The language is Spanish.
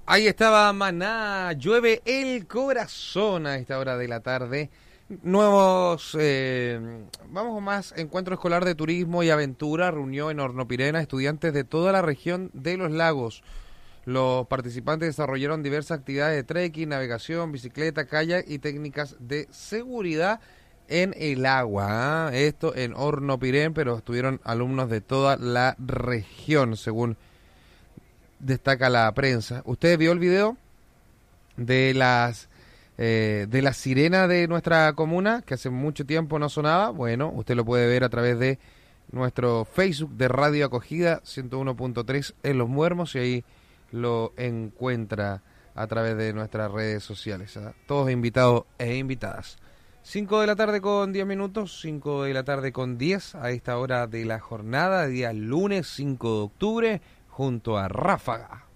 Ahí estaba Maná, llueve el corazón a esta hora de la tarde. Nuevos, vamos más, encuentro escolar de turismo y aventura, reunió en Hornopirena estudiantes de toda la región de los lagos. Los participantes desarrollaron diversas actividades de trekking, navegación, bicicleta, kayak y técnicas de seguridad en el agua. Esto en Hornopirén, pero estuvieron alumnos de toda la región, según destaca la prensa. ¿Usted vio el video de la sirena de nuestra comuna, que hace mucho tiempo no sonaba? Bueno, usted lo puede ver a través de nuestro Facebook de Radio Acogida 101.3 en Los Muermos, y ahí lo encuentra a través de nuestras redes sociales. Todos invitados e invitadas. 5 de la tarde con 10 minutos, 5 de la tarde con 10 a esta hora de la jornada, día lunes 5 de octubre, junto a Ráfaga.